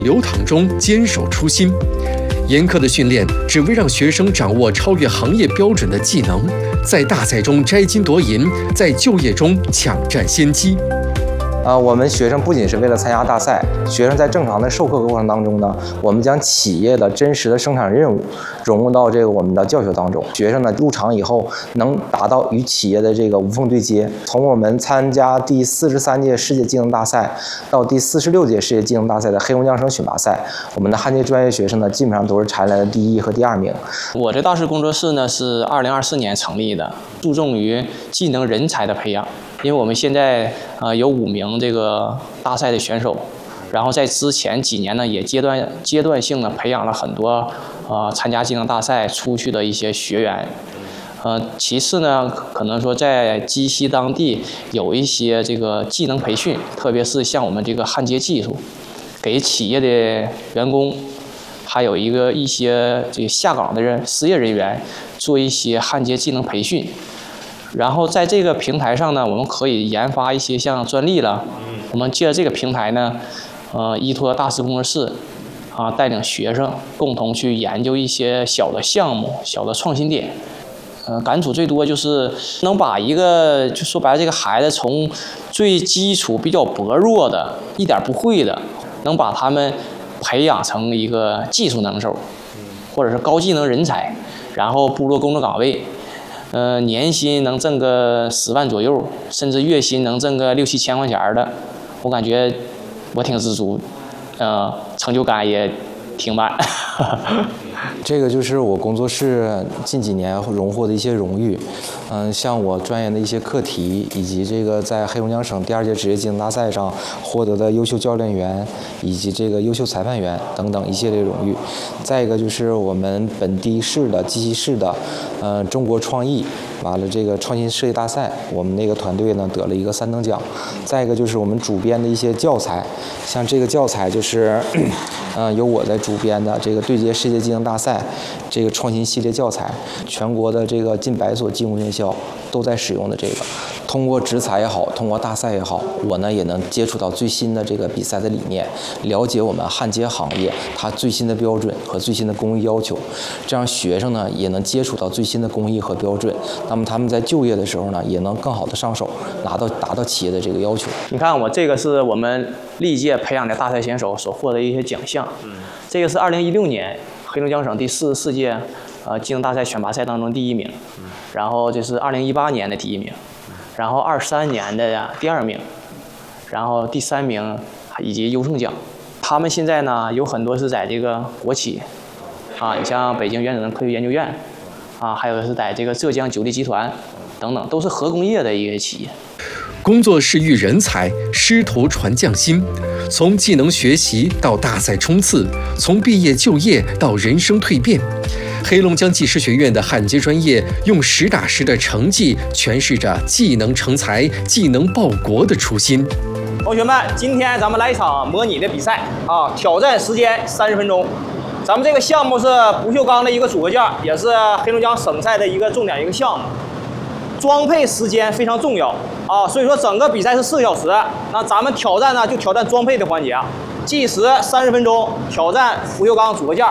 流淌中坚守初心。严苛的训练只为让学生掌握超越行业标准的技能，在大赛中摘金夺银，在就业中抢占先机。 我们学生不仅是为了参加大赛，学生在正常的授课过程当中呢，我们将企业的真实的生产任务融入到我们的教学当中。学生呢入场以后能达到与企业的无缝对接。从我们参加第43届世界技能大赛到第46届世界技能大赛的黑龙江省选拔赛，我们的焊接专业学生呢基本上都是蝉联了第1和第2名。 我这大师工作室呢是2024年成立的，注重于技能人才的培养。因为我们现在有5名这个大赛的选手，然后在之前几年呢也阶段性的培养了很多参加技能大赛出去的一些学员。其次呢，可能说在鸡西当地有一些这个技能培训，特别是像我们这个焊接技术，给企业的员工，还有一些这个下岗的失业人员做一些焊接技能培训。然后在这个平台上呢，我们可以研发一些像专利了。我们借着这个平台呢，依托大师工作室带领学生共同去研究一些小的项目、小的创新点。感触最多就是能把就说白了，这个孩子从最基础比较薄弱的、一点不会的，能把他们培养成一个技术能手，或者是高技能人才，然后步入工作岗位。年薪能挣个10万左右，甚至月薪能挣个6、7千块钱的，我感觉我挺知足，成就感也挺满。 这个就是我工作室近几年荣获的一些荣誉，像我专研的一些课题，以及在黑龙江省第2届职业技能大赛上获得的优秀教练员，以及优秀裁判员等等一系列荣誉。再一个就是我们本地市的鸡西市的中国创意完了创新设计大赛，我们那个团队呢得了一个3等奖。再一个就是我们主编的一些教材，像这个教材就是由我在主编的对接世界技能大赛创新系列教材，全国的近100所技工院校都在使用的通过职采也好，通过大赛也好，我呢也能接触到最新的比赛的理念，了解我们焊接行业它最新的标准和最新的工艺要求，这样学生呢也能接触到最新的工艺和标准，那么他们在就业的时候呢也能更好的上手，达到企业的要求。 你看我这个是我们历届培养的大赛选手所获得一些奖项，这个是2016年黑龙江省第44届技能大赛选拔赛当中第1名，然后这是2018年的第1名，然后23年的第2名，然后第3名以及优胜奖。他们现在呢有很多是在国企你像北京原子能科学研究院还有是在浙江九力集团等等，都是核工业的一个企业。 工作室育人才，师徒传匠心。从技能学习到大赛冲刺，从毕业就业到人生蜕变，黑龙江技师学院的焊接专业用实打实的成绩诠释着技能成才、技能报国的初心。 同学们，今天咱们来一场模拟的比赛挑战时间30分钟。咱们这个项目是不锈钢的一个组合件，也是黑龙江省赛的一个重点项目。装配时间非常重要所以说整个比赛是4个小时。那咱们挑战呢，就挑战装配的环节计时30分钟，挑战不锈钢组合件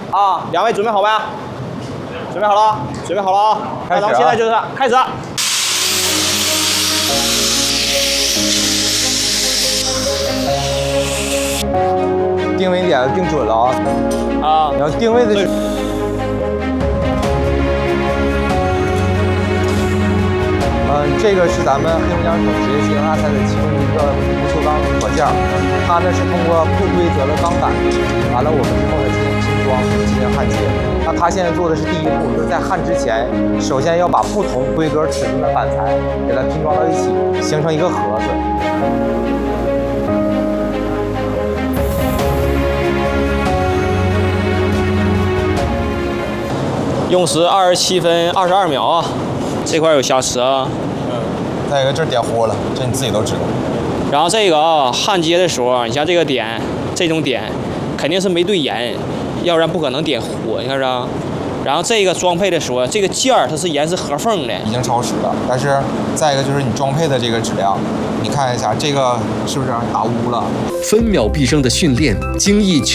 2位准备好没？准备好了？准备好了啊！那咱们现在就是开始。 定位点定准了你要定位的是。这个是咱们黑龙江省职业技能大赛的其中一个不锈钢组合件，它呢是通过不规则的钢板，完了我们之后呢进行拼装，进行焊接。那它现在做的是第1步，就是在焊之前，首先要把不同规格尺寸的板材给它拼装到一起，形成一个盒子。 用时27分22秒这块有瑕疵再一个这儿点糊了，这你自己都知道。 然后这个焊接的时候，你像这个点，这种点肯定是没对严，要不然不可能点糊。你看着然后这个装配的时候，这个件儿它是严丝合缝的， 已经超时了。但是再一个就是你装配的这个质量，你看一下这个是不是打污了？ 分秒必争的训练，精益